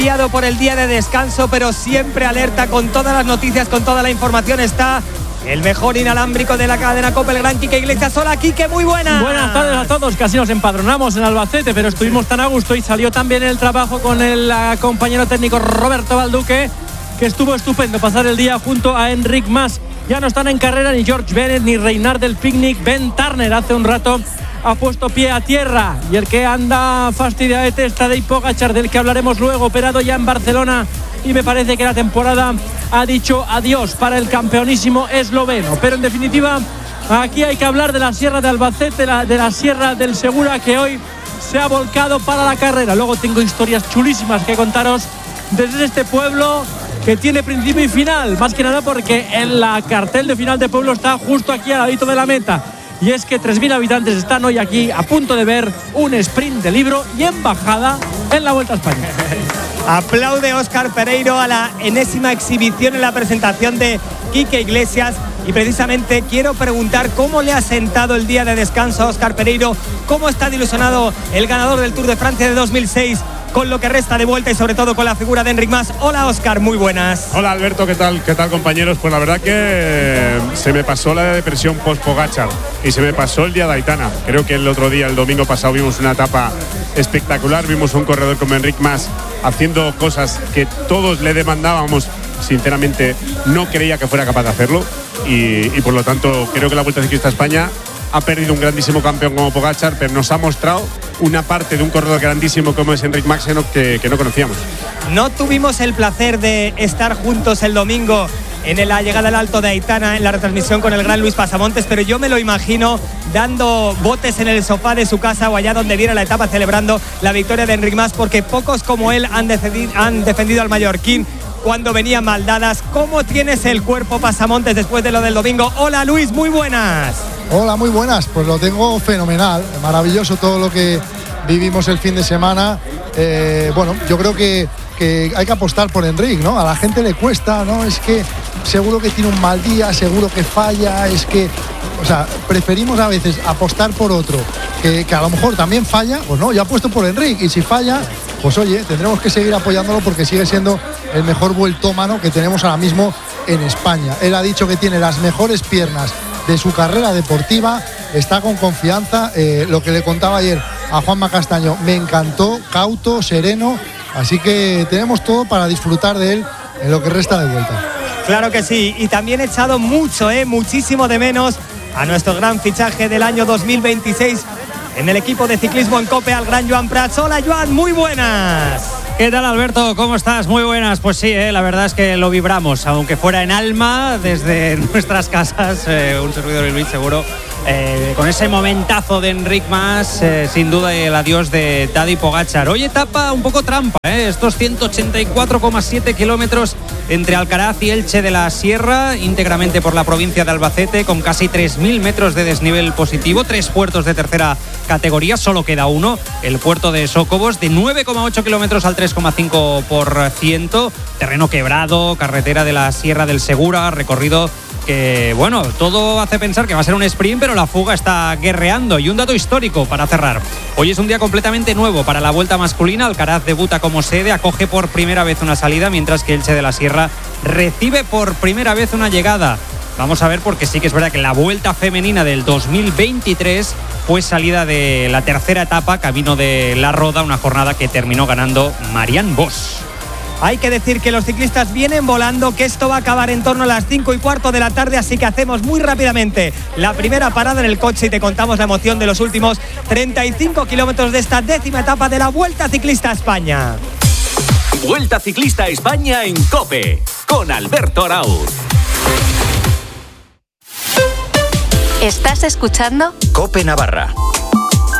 por el día de descanso, pero siempre alerta con todas las noticias, con toda la información. Está el mejor inalámbrico de la cadena COPE, el gran Quique Iglesias. Hola, Quique, muy buenas. Buenas tardes a todos. Casi nos empadronamos en Albacete, pero estuvimos tan a gusto y salió también el trabajo con el compañero técnico Roberto Balduque, que estuvo estupendo pasar el día junto a Enric Mas. Ya no están en carrera ni George Bennett ni Reynard del Picnic. Ben Turner hace un rato ha puesto pie a tierra, y el que anda fastidiadete está Tadej Pogačar, del que hablaremos luego, operado ya en Barcelona, y me parece que la temporada ha dicho adiós para el campeonísimo esloveno. Pero en definitiva, aquí hay que hablar de la Sierra de Albacete, de la Sierra del Segura, que hoy se ha volcado para la carrera. Luego tengo historias chulísimas que contaros desde este pueblo que tiene principio y final, más que nada porque en la cartel de final de pueblo está justo aquí al ladito de la meta. Y es que 3.000 habitantes están hoy aquí a punto de ver un sprint de libro y embajada en la Vuelta a España. Aplaude Óscar Pereiro a la enésima exhibición en la presentación de Quique Iglesias. Y precisamente quiero preguntar cómo le ha sentado el día de descanso a Óscar Pereiro, cómo está ilusionado el ganador del Tour de Francia de 2006 con lo que resta de vuelta y sobre todo con la figura de Enric Mas. Hola, Óscar, muy buenas. Hola, Alberto, ¿qué tal? ¿Qué tal, compañeros? Pues la verdad que se me pasó la depresión post-Pogačar y se me pasó el día de Aitana. Creo que el otro día, el domingo pasado, vimos una etapa espectacular, vimos a un corredor como Enric Mas haciendo cosas que todos le demandábamos. Sinceramente, no creía que fuera capaz de hacerlo y por lo tanto creo que la Vuelta Ciclista a España ha perdido un grandísimo campeón como Pogačar, pero nos ha mostrado una parte de un corredor grandísimo como es Enric Mas que no conocíamos. No tuvimos el placer de estar juntos el domingo en la llegada al Alto de Aitana, en la retransmisión con el gran Luis Pasamontes, pero yo me lo imagino dando botes en el sofá de su casa o allá donde viera la etapa, celebrando la victoria de Enric Mas, porque pocos como él han defendido al mallorquín cuando venían mal dadas. ¿Cómo tienes el cuerpo, Pasamontes, después de lo del domingo? Hola, Luis, muy buenas. Hola, muy buenas. Pues lo tengo fenomenal, maravilloso todo lo que vivimos el fin de semana. Bueno, yo creo que hay que apostar por Enric, ¿no? A la gente le cuesta, ¿no? Es que seguro que tiene un mal día, seguro que falla, es que... O sea, preferimos a veces apostar por otro que a lo mejor también falla. Pues no, yo apuesto por Enric, y si falla, pues oye, tendremos que seguir apoyándolo porque sigue siendo el mejor vueltómano que tenemos ahora mismo en España. Él ha dicho que tiene las mejores piernas de su carrera deportiva, está con confianza. Lo que le contaba ayer a Juanma Castaño me encantó, cauto, sereno, así que tenemos todo para disfrutar de él en lo que resta de vuelta. Claro que sí, y también he echado muchísimo de menos a nuestro gran fichaje del año 2026 en el equipo de ciclismo en COPE, al gran Joan Prats. Hola, Joan, muy buenas. ¿Qué tal, Alberto? ¿Cómo estás? Muy buenas. Pues sí, la verdad es que lo vibramos, aunque fuera en alma, desde nuestras casas, un servidor y Luis seguro, con ese momentazo de Enric Mas, sin duda el adiós de Tadej Pogačar. Hoy etapa un poco trampa, estos 184,7 kilómetros entre Alcaraz y Elche de la Sierra, íntegramente por la provincia de Albacete, con casi 3.000 metros de desnivel positivo, 3 puertos de tercera categoría, solo queda uno, el puerto de Sócobos, de 9,8 kilómetros al 3,5%, terreno quebrado, carretera de la Sierra del Segura, recorrido que, bueno, todo hace pensar que va a ser un sprint, pero la fuga está guerreando. Y un dato histórico para cerrar: hoy es un día completamente nuevo para la Vuelta masculina. Alcaraz debuta como sede, acoge por primera vez una salida, mientras que Elche de la Sierra recibe por primera vez una llegada. Vamos a ver, porque sí que es verdad que la Vuelta femenina del 2023 fue salida de la tercera etapa, camino de La Roda, una jornada que terminó ganando Marianne Vos. Hay que decir que los ciclistas vienen volando, que esto va a acabar en torno a las 5:15 de la tarde, así que hacemos muy rápidamente la primera parada en el coche y te contamos la emoción de los últimos 35 kilómetros de esta 10ª etapa de la Vuelta Ciclista a España. Vuelta Ciclista a España en COPE, con Alberto Arauz. ¿Estás escuchando? COPE Navarra.